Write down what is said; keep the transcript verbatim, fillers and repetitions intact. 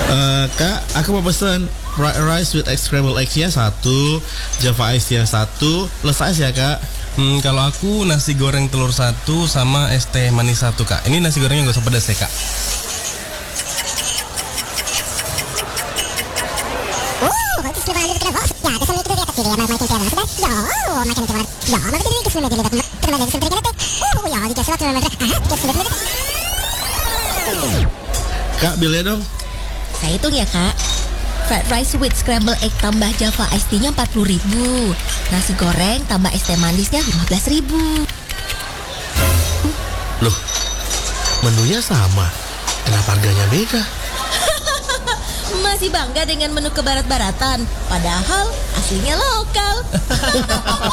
Uh, Kak, aku mau pesen fried rice with egg scrambled eggs-nya satu, Java Ice tea satu, plus ice ya Kak. Hmm, kalau aku nasi goreng telur satu sama es teh manis satu Kak. Ini nasi gorengnya gak usah pedas ya Kak. Kak, bilnya dong. Saya hitung ya Kak. Fried rice with scrambled egg tambah Java Ice tea-nya empat puluh ribu. Nasi goreng tambah es teh manisnya lima belas ribu. Loh, menunya sama. Kenapa harganya beda? Masih bangga dengan menu kebarat-baratan, padahal aslinya lokal.